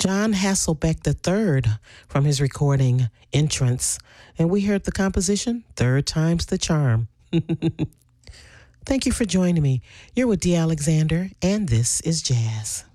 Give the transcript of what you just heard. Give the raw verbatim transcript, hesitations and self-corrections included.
John Hasselbeck the third from his recording Entrance. And we heard the composition, Third Time's the Charm. Thank you for joining me. You're with Dee Alexander, and this is Jazz.